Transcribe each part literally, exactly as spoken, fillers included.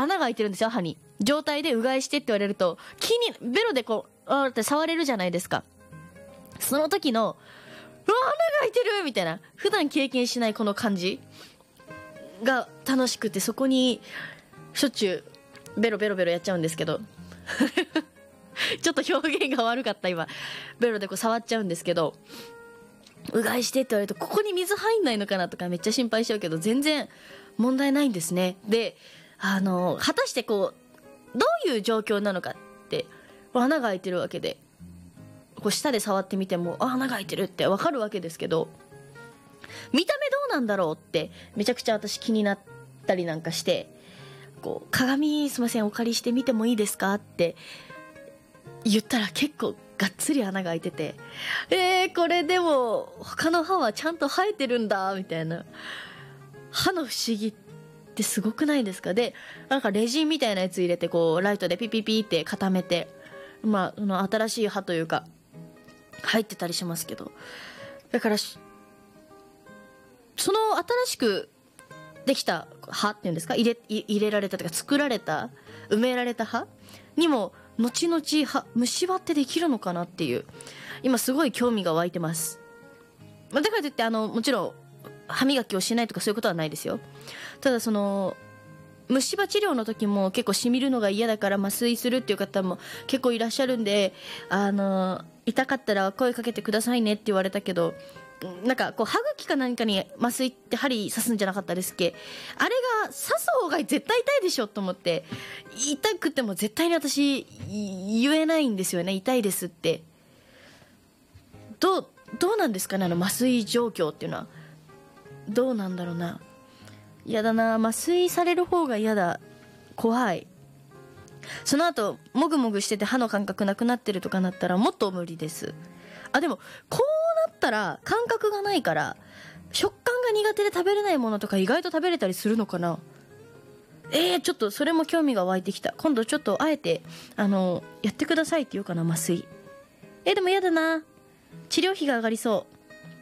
穴が開いてるんですよ、歯に。状態でうがいしてって言われると、気に、ベロでこう、あーって触れるじゃないですか。その時の、うわ、穴が開いてるみたいな、普段経験しないこの感じが楽しくて、そこに、しょっちゅう、ベロベロベロやっちゃうんですけど。ちょっと表現が悪かった、今。ベロでこう触っちゃうんですけど、うがいしてって言われると、ここに水入んないのかなとかめっちゃ心配しちゃうけど、全然問題ないんですね。で、あの、果たしてこう、どういう状況なのかって、穴が開いてるわけで、こう舌で触ってみても、あ、穴が開いてるってわかるわけですけど、見た目どうなんだろうって、めちゃくちゃ私気になったりなんかして、こう、鏡すいません、お借りしてみてもいいですかって言ったら結構がっつり穴が開いてて、えー、これでも他の歯はちゃんと生えてるんだ、みたいな。歯の不思議ってすごくないですか？で、なんかレジンみたいなやつ入れて、こう、ライトでピピピって固めて、まあ、その新しい歯というか、入ってたりしますけど。だから、その新しくできた歯っていうんですか、入れ、入れられたというか作られた、埋められた歯にも、後々歯、虫歯ってできるのかなっていう、今すごい興味が湧いてます。まあ、だからといって、あの、もちろん、歯磨きをしないとかそういうことはないですよ。ただその、虫歯治療の時も結構染みるのが嫌だから麻酔するっていう方も結構いらっしゃるんで、あの、痛かったら声かけてくださいねって言われたけど、なんかこう歯茎か何かに麻酔って針刺すんじゃなかったですっけ？あれが刺す方が絶対痛いでしょと思って、痛くても絶対に私言えないんですよね。痛いですって。どう、どうなんですかね、あの麻酔状況っていうのは。どうなんだろうな。嫌だな、麻酔される方が嫌だ。怖い。その後もぐもぐしてて歯の感覚なくなってるとかなったらもっと無理です。あ、でもこうなったら感覚がないから食感が苦手で食べれないものとか意外と食べれたりするのかな。えー、ちょっとそれも興味が湧いてきた。今度ちょっとあえてあのやってくださいって言うかな、麻酔。えー、でも嫌だな、治療費が上がりそう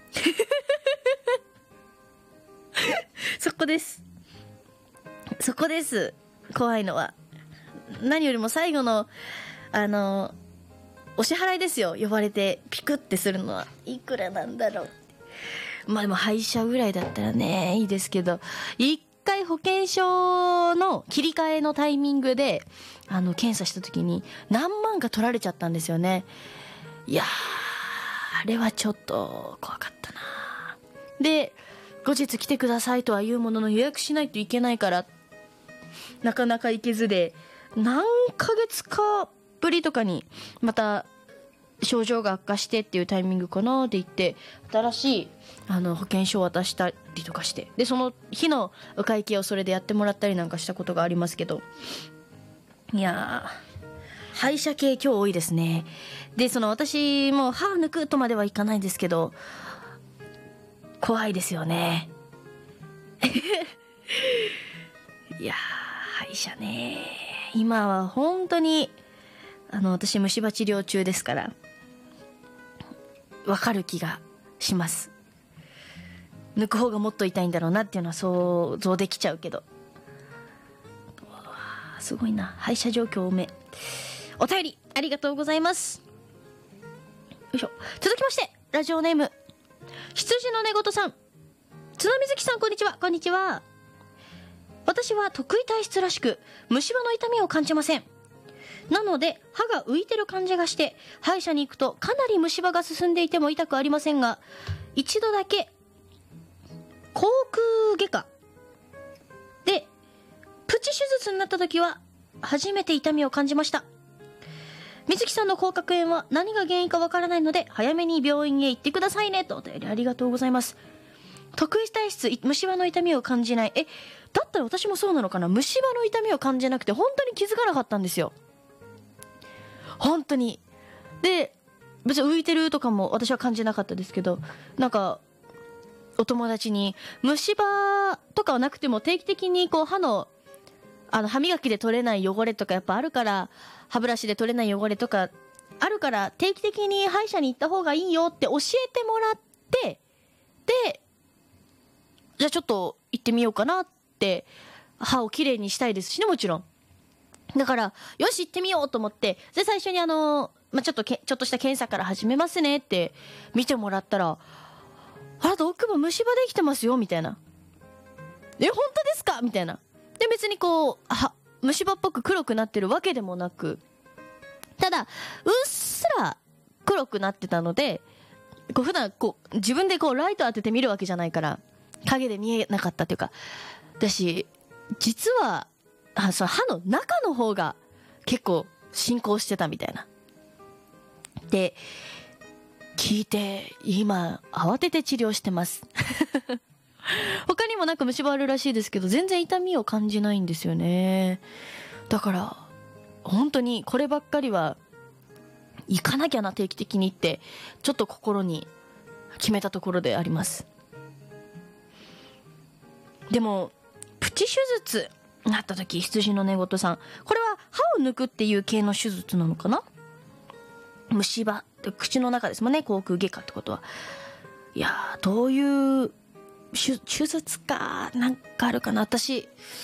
そこですそこです怖いのは。何よりも最後のあのお支払いですよ。呼ばれてピクってするのはいくらなんだろうって。まあでも歯医者ぐらいだったらねいいですけど、一回保険証の切り替えのタイミングであの検査した時に何万か取られちゃったんですよね。いやー、あれはちょっと怖かったな。で、後日来てくださいとは言うものの予約しないといけないからなかなか行けずで、何ヶ月かぶりとかにまた症状が悪化してっていうタイミングかなって言って新しいあの保険証を渡したりとかして、でその日のお会計をそれでやってもらったりなんかしたことがありますけど、いやー歯医者系今日多いですね。でその私も歯抜くとまではいかないんですけど怖いですよねいやー歯医者ね、今は本当にあの私虫歯治療中ですからわかる気がします。抜く方がもっと痛いんだろうなっていうのは想像できちゃうけど、すごいな、歯医者状況多め。お便りありがとうございます。よいしょ。続きましてラジオネーム羊の寝言さん、津波月さん、こんにちは。こんにちは。私は得意体質らしく虫歯の痛みを感じません。なので歯が浮いてる感じがして歯医者に行くとかなり虫歯が進んでいても痛くありませんが、一度だけ口腔外科でプチ手術になった時は初めて痛みを感じました。水木さんの口角炎は何が原因かわからないので早めに病院へ行ってくださいねとお便りありがとうございます。得意体質虫歯の痛みを感じない。え、だったら私もそうなのかな。虫歯の痛みを感じなくて本当に気づかなかったんですよ、本当に。で別に浮いてるとかも私は感じなかったですけど、なんかお友達に虫歯とかはなくても定期的にこう歯のあの歯磨きで取れない汚れとかやっぱあるから、歯ブラシで取れない汚れとかあるから定期的に歯医者に行った方がいいよって教えてもらって、でじゃあちょっと行ってみようかなって歯をきれいにしたいですしね、もちろん。だからよし行ってみようと思って、で最初にあの、まあ、ちょっとけちょっとした検査から始めますねって見てもらったら、あなた奥歯虫歯できてますよみたいな、え本当ですかみたいな。で別にこうは虫歯っぽく黒くなってるわけでもなく、ただうっすら黒くなってたので、こう普段こう自分でこうライト当てて見るわけじゃないから影で見えなかったっていうか、私実はあその歯の中の方が結構進行してたみたいなで聞いて、今慌てて治療してます他にもなんか虫歯あるらしいですけど、全然痛みを感じないんですよね。だから本当にこればっかりは行かなきゃな、定期的にってちょっと心に決めたところであります。でもプチ手術なった時、羊の寝言さん、これは歯を抜くっていう系の手術なのかな。虫歯って口の中ですもんね、口腔外科ってことは。いやー、どういう手, 手術かなんかあるかな。私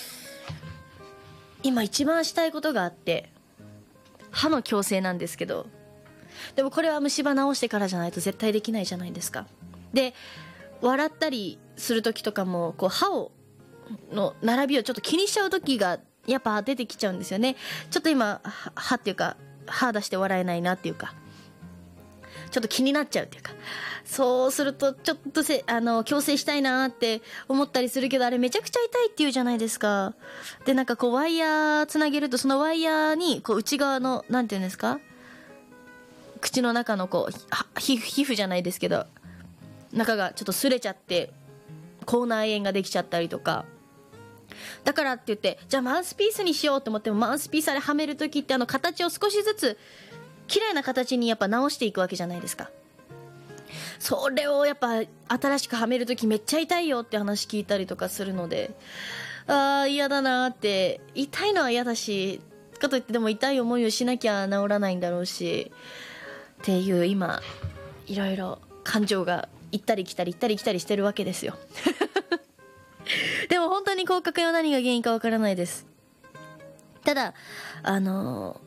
今一番したいことがあって、歯の矯正なんですけど、でもこれは虫歯治してからじゃないと絶対できないじゃないですか。で笑ったりする時とかもこう歯をの並びをちょっと気にしちゃう時がやっぱ出てきちゃうんですよね。ちょっと今歯っていうか歯出して笑えないなっていうか、ちょっと気になっちゃうっていうか、そうするとちょっとせあの矯正したいなって思ったりするけど、あれめちゃくちゃ痛いっていうじゃないですか。でなんかこうワイヤーつなげると、そのワイヤーにこう内側のなんていうんですか、口の中のこう皮膚皮膚じゃないですけど、中がちょっと擦れちゃって口内炎ができちゃったりとか。だからって言ってじゃあマウスピースにしようと思っても、マウスピースあれはめる時ってあの形を少しずつ綺麗な形にやっぱ直していくわけじゃないですか。それをやっぱ新しくはめる時めっちゃ痛いよって話聞いたりとかするので、あー嫌だなーって。痛いのは嫌だし、かといってでも痛い思いをしなきゃ治らないんだろうしっていう、今いろいろ感情が行ったり来たり行ったり来たりしてるわけですよでも本当に口角は何が原因かわからないです。ただあの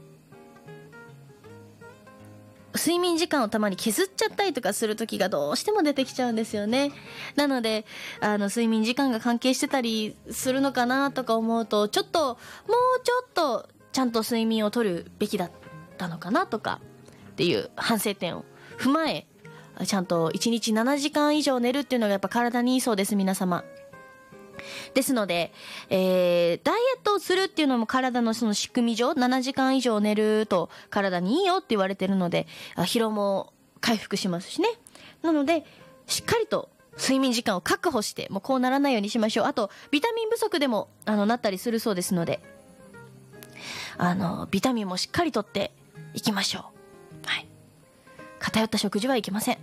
ー、睡眠時間をたまに削っちゃったりとかする時がどうしても出てきちゃうんですよね。なのであの睡眠時間が関係してたりするのかなとか思うと、ちょっともうちょっとちゃんと睡眠をとるべきだったのかなとかっていう反省点を踏まえ、ちゃんといちにちななじかん以上寝るっていうのがやっぱ体にいいそうです、皆様。ですので、えー、ダイエットをするっていうのも体のその仕組み上ななじかん以上寝ると体にいいよって言われてるので、疲労も回復しますしね。なのでしっかりと睡眠時間を確保して、もうこうならないようにしましょう。あとビタミン不足でもあのなったりするそうですので、あのビタミンもしっかりとっていきましょう。はい、偏った食事はいけません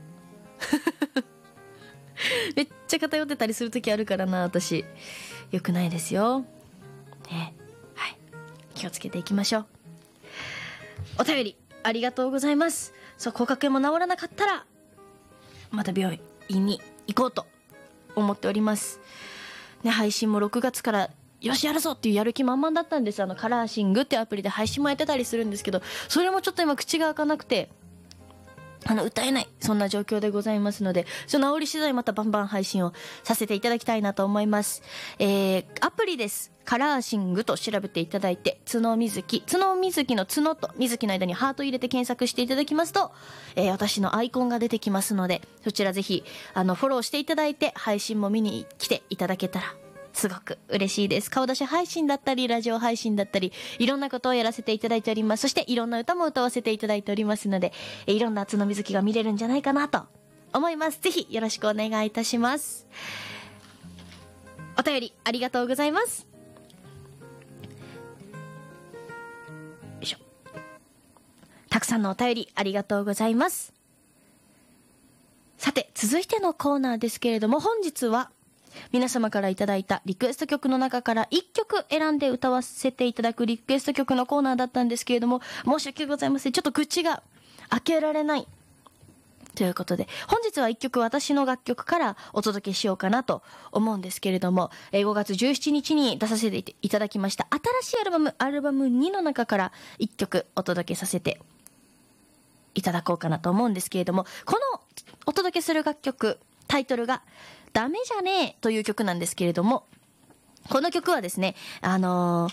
めっちゃ偏ってたりする時あるからな、私。よくないですよ、ね。はい、気をつけていきましょう。お便りありがとうございます。そう、口角炎も治らなかったらまた病院に行こうと思っておりますね。配信もろくがつからよしやるぞっていうやる気満々だったんです。あのカラーシングってアプリで配信もやってたりするんですけど、それもちょっと今口が開かなくてあの歌えない、そんな状況でございますので、その治り次第またバンバン配信をさせていただきたいなと思います。えー、アプリです。カラーシングと調べていただいて、角みずき、角みずきの角とみずきの間にハート入れて検索していただきますと、えー、私のアイコンが出てきますので、そちらぜひあのフォローしていただいて配信も見に来ていただけたらすごく嬉しいです。顔出し配信だったりラジオ配信だったりいろんなことをやらせていただいております。そしていろんな歌も歌わせていただいておりますので、いろんな角みずきが見れるんじゃないかなと思います。ぜひよろしくお願いいたします。お便りありがとうございます。よいしょ。たくさんのお便りありがとうございます。さて続いてのコーナーですけれども、本日は皆様からいただいたリクエスト曲の中からいっきょく選んで歌わせていただくリクエスト曲のコーナーだったんですけれども、申し訳ございません、ちょっと口が開けられないということで、本日はいっきょく私の楽曲からお届けしようかなと思うんですけれども、ごがつじゅうしちにちに出させていただきました新しいアルバム、アルバムにの中からいっきょくお届けさせていただこうかなと思うんですけれども、このお届けする楽曲、タイトルがダメじゃねえという曲なんですけれども、この曲はですね、あのー、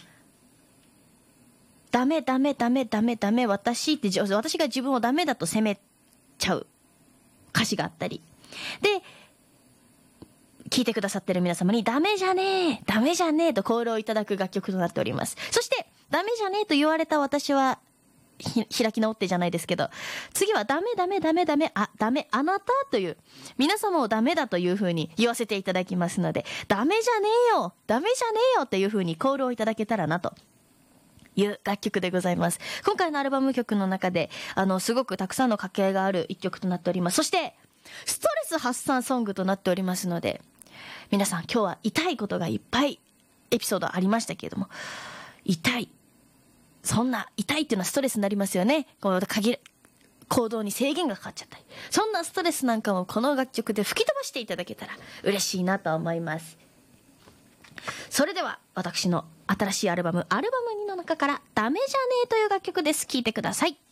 ダメダメダメダメダメ私って私が自分をダメだと責めちゃう歌詞があったりで、聞いてくださってる皆様にダメじゃねえダメじゃねえとコールをいただく楽曲となっております。そしてダメじゃねえと言われた私は開き直ってじゃないですけど、次はダメダメダメダメあダメあなたという皆様をダメだという風に言わせていただきますので、ダメじゃねえよダメじゃねえよっていう風にコールをいただけたらなという楽曲でございます。今回のアルバム曲の中であのすごくたくさんの掛け合いがある一曲となっております。そしてストレス発散ソングとなっておりますので、皆さん今日は痛いことがいっぱいエピソードありましたけれども、痛いそんな痛いっていうのはストレスになりますよね。この限る行動に制限がかかっちゃったり、そんなストレスなんかもこの楽曲で吹き飛ばしていただけたら嬉しいなと思います。それでは私の新しいアルバムアルバムにの中からダメじゃねえという楽曲です。聴いてください。